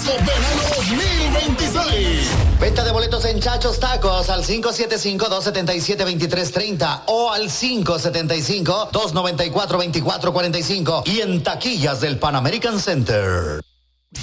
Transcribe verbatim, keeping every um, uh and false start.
Expo Verano dos mil veintiséis. Venta de boletos en Chachos Tacos al cinco siete cinco, dos siete siete, dos tres tres cero o al cinco siete cinco, dos nueve cuatro, dos cuatro cuatro cinco y en taquillas del Pan American Center.